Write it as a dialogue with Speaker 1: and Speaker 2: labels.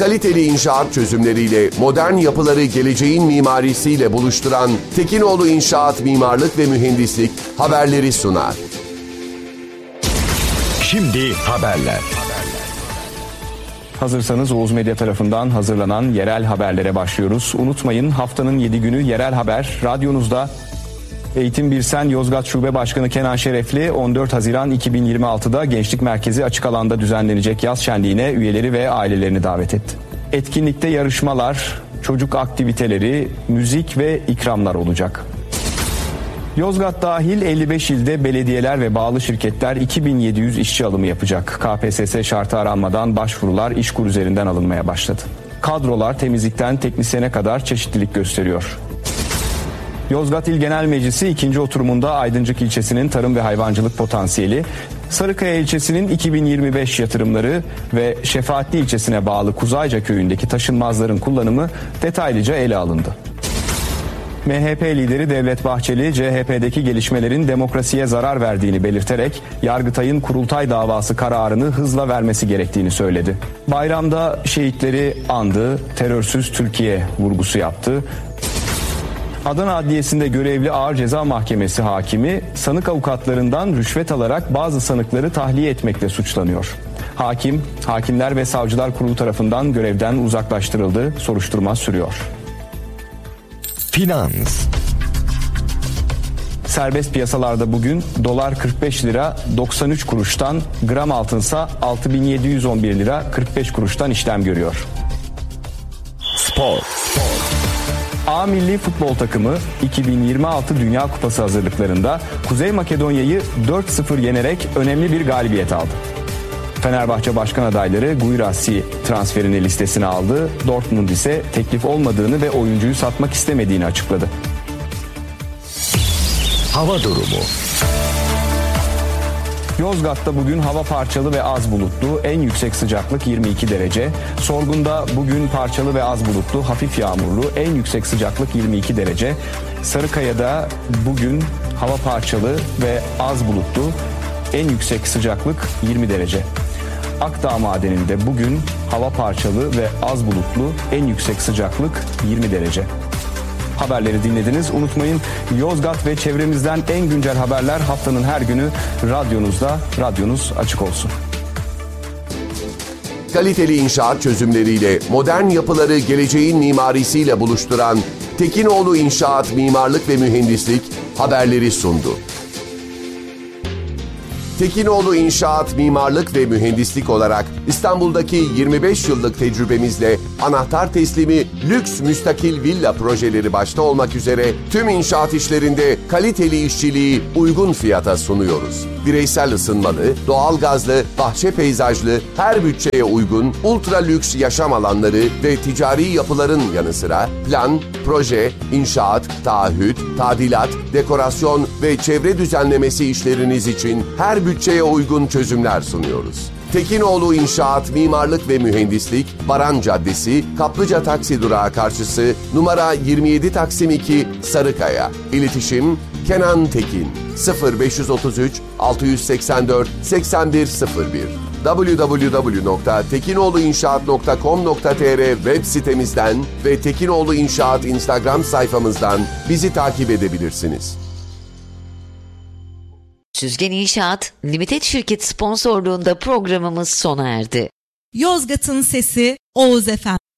Speaker 1: Kaliteli inşaat çözümleriyle modern yapıları geleceğin mimarisiyle buluşturan Tekinoğlu İnşaat Mimarlık ve Mühendislik haberleri sunar.
Speaker 2: Şimdi haberler.
Speaker 3: Hazırsanız Oğuz Medya tarafından hazırlanan yerel haberlere başlıyoruz. Unutmayın, haftanın 7 günü yerel haber radyonuzda. Eğitim Birsen Yozgat Şube Başkanı Kenan Şerefli 14 Haziran 2026'da Gençlik Merkezi açık alanda düzenlenecek yaz şenliğine üyeleri ve ailelerini davet etti. Etkinlikte yarışmalar, çocuk aktiviteleri, müzik ve ikramlar olacak. Yozgat dahil 55 ilde belediyeler ve bağlı şirketler 2700 işçi alımı yapacak. KPSS şartı aranmadan başvurular İşkur üzerinden alınmaya başladı. Kadrolar temizlikten teknisyene kadar çeşitlilik gösteriyor. Yozgat İl Genel Meclisi 2. oturumunda Aydıncık ilçesinin tarım ve hayvancılık potansiyeli, Sarıkaya ilçesinin 2025 yatırımları ve Şefaatli ilçesine bağlı Kuzayca köyündeki taşınmazların kullanımı detaylıca ele alındı. MHP lideri Devlet Bahçeli, CHP'deki gelişmelerin demokrasiye zarar verdiğini belirterek Yargıtay'ın kurultay davası kararını hızla vermesi gerektiğini söyledi. Bayramda şehitleri andı, terörsüz Türkiye vurgusu yaptı. Adana Adliyesi'nde görevli Ağır Ceza Mahkemesi hakimi, sanık avukatlarından rüşvet alarak bazı sanıkları tahliye etmekle suçlanıyor. Hakim, Hakimler ve Savcılar Kurulu tarafından görevden uzaklaştırıldı, soruşturma sürüyor.
Speaker 2: Finans.
Speaker 3: Serbest piyasalarda bugün dolar 45 lira 93 kuruştan, gram altınsa 6711 lira 45 kuruştan işlem görüyor.
Speaker 2: Spor.
Speaker 3: A milli futbol takımı 2026 Dünya Kupası hazırlıklarında Kuzey Makedonya'yı 4-0 yenerek önemli bir galibiyet aldı. Fenerbahçe başkan adayları Guirassy transferini listesine aldı. Dortmund ise teklif olmadığını ve oyuncuyu satmak istemediğini açıkladı.
Speaker 2: Hava durumu.
Speaker 3: Yozgat'ta bugün hava parçalı ve az bulutlu, en yüksek sıcaklık 22 derece. Sorgun'da bugün parçalı ve az bulutlu, hafif yağmurlu, en yüksek sıcaklık 22 derece. Sarıkaya'da bugün hava parçalı ve az bulutlu, en yüksek sıcaklık 20 derece. Akdağ Madeni'nde bugün hava parçalı ve az bulutlu, en yüksek sıcaklık 20 derece. Haberleri dinlediniz. Unutmayın, Yozgat ve çevremizden en güncel haberler haftanın her günü radyonuzda. Radyonuz açık olsun.
Speaker 1: Kaliteli inşaat çözümleriyle modern yapıları geleceğin mimarisiyle buluşturan Tekinoğlu İnşaat Mimarlık ve Mühendislik haberleri sundu. Tekinoğlu İnşaat Mimarlık ve Mühendislik olarak İstanbul'daki 25 yıllık tecrübemizle anahtar teslimi lüks müstakil villa projeleri başta olmak üzere tüm inşaat işlerinde kaliteli işçiliği uygun fiyata sunuyoruz. Bireysel ısınmalı, doğalgazlı, bahçe peyzajlı, her bütçeye uygun ultra lüks yaşam alanları ve ticari yapıların yanı sıra plan, proje, inşaat, taahhüt, tadilat, dekorasyon ve çevre düzenlemesi işleriniz için her bütçeye uygun çözümler sunuyoruz. Tekinoğlu İnşaat Mimarlık ve Mühendislik, Baran Caddesi, Kaplıca Taksi Durağı karşısı, numara 27 Taksim 2, Sarıkaya. İletişim Kenan Tekin 0533 684 8101 www.tekinoğluinşaat.com.tr web sitemizden ve Tekinoğlu İnşaat Instagram sayfamızdan bizi takip edebilirsiniz.
Speaker 4: Süzgen İnşaat Limited Şirket sponsorluğunda programımız sona erdi.
Speaker 5: Yozgat'ın sesi Oğuz FM.